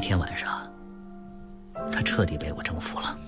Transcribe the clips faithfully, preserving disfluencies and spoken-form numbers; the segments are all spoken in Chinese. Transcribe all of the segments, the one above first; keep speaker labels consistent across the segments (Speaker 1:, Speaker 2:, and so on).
Speaker 1: 天晚上，他彻底被我征服了。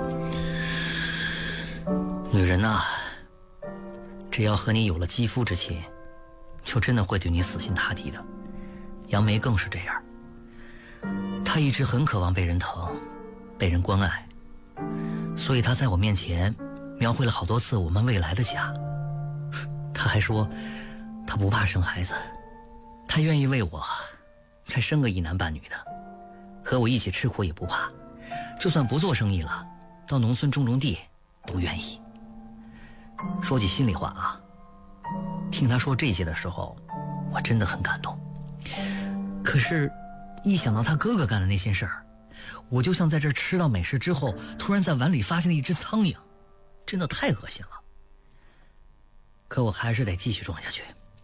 Speaker 1: 女人呐，只要和你有了肌肤之亲，就真的会对你死心塌地的。杨梅更是这样，她一直很渴望被人疼，被人关爱，所以她在我面前描绘了好多次我们未来的家。她还说她不怕生孩子，她愿意为我再生个一男半女的，和我一起吃苦也不怕，就算不做生意了，到农村种种地都愿意。说句心里话啊，听她说这些的时候，我真的很感动。可是一想到他哥哥干的那些事儿，我就像在这吃到美食之后突然在碗里发现了一只苍蝇，真的太恶心了。可我还是得继续装下去。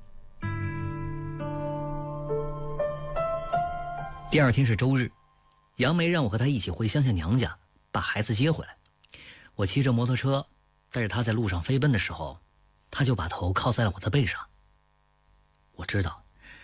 Speaker 1: 第二天是周日，杨梅让我和她一起回乡下娘家把孩子接回来。我骑着摩托车带着她在路上飞奔的时候，她就把头靠在了我的背上。我知道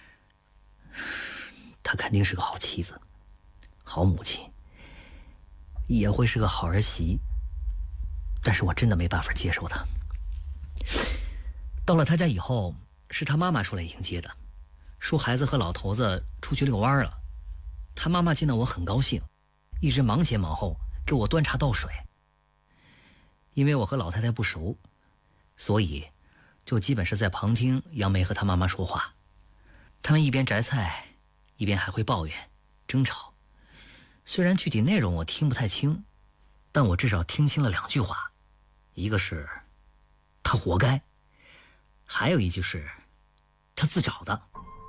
Speaker 1: 她肯定是个好妻子，好母亲，也会是个好儿媳，但是我真的没办法接受她。到了她家以后，是她妈妈出来迎接的，说孩子和老头子出去遛弯了。她妈妈见到我很高兴，一直忙前忙后给我端茶倒水。因为我和老太太不熟，所以就基本是在旁听杨梅和她妈妈说话。他们一边摘菜一边还会抱怨争吵，虽然具体内容我听不太清，但我至少听清了两句话，一个是他活该，还有一句是他自找的。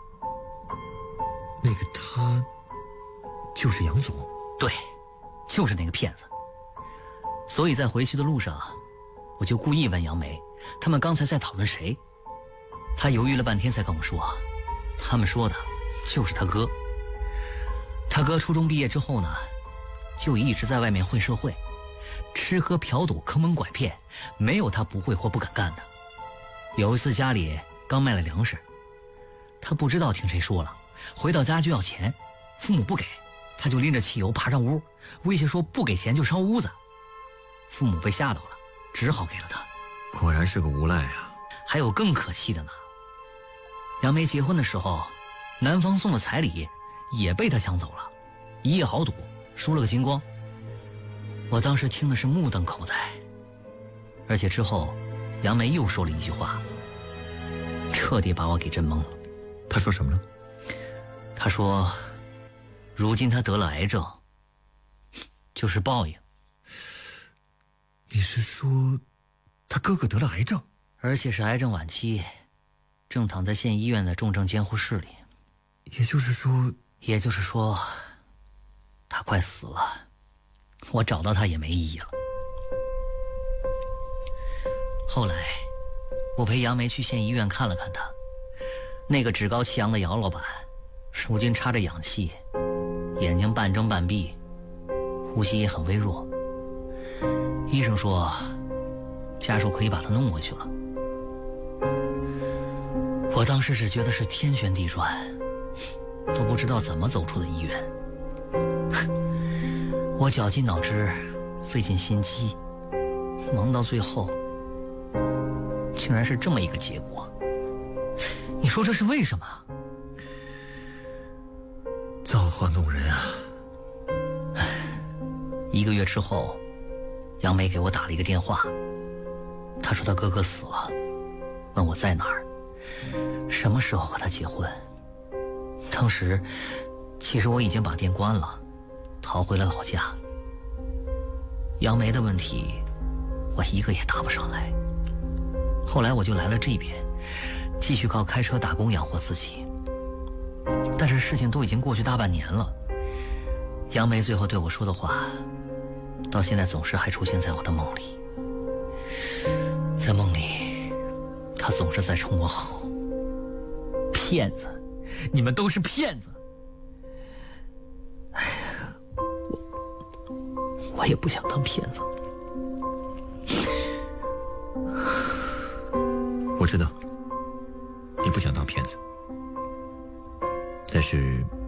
Speaker 2: 那个他就是杨总？
Speaker 1: 对，就是那个骗子。所以在回去的路上，我就故意问杨梅他们刚才在讨论谁。他犹豫了半天才跟我说，他们说的就是他哥。他哥初中毕业之后呢，就一直在外面混社会，吃喝嫖赌坑蒙拐骗，没有他不会或不敢干的。有一次家里刚卖了粮食，他不知道听谁说了，回到家就要钱，父母不给，他就拎着汽油爬上屋，威胁说不给钱就烧屋子。父母被吓到了，只好给了他。
Speaker 2: 果然是个无赖啊！
Speaker 1: 还有更可气的呢，杨梅结婚的时候，男方送的彩礼也被他抢走了，一夜豪赌输了个精光。我当时听的是目瞪口呆，而且之后杨梅又说了一句话，彻底把我给震懵了。
Speaker 2: 他说什么了？
Speaker 1: 他说如今他得了癌症，就是报应。
Speaker 2: 你是说他哥哥得了癌症？
Speaker 1: 而且是癌症晚期，正躺在县医院的重症监护室里。
Speaker 2: 也就是说
Speaker 1: 也就是说他快死了，我找到他也没意义了。后来我陪杨梅去县医院看了看他，那个趾高气扬的姚老板如今插着氧气，眼睛半睁半闭，呼吸也很微弱。医生说家属可以把他弄回去了。我当时只觉得是天旋地转，都不知道怎么走出的医院。我绞尽脑汁，费尽心机，忙到最后竟然是这么一个结果。你说这是为什么？
Speaker 2: 造化弄人啊！
Speaker 1: 一个月之后，杨梅给我打了一个电话，她说她哥哥死了，问我在哪儿，什么时候和他结婚。当时其实我已经把店关了，逃回了老家。杨梅的问题我一个也答不上来，后来我就来了这边，继续靠开车打工养活自己。但是事情都已经过去大半年了，杨梅最后对我说的话到现在总是还出现在我的梦里。在梦里她总是在冲我吼，骗子，你们都是骗子。哎呀，我我也不想当骗子。
Speaker 2: 我知道你不想当骗子，但是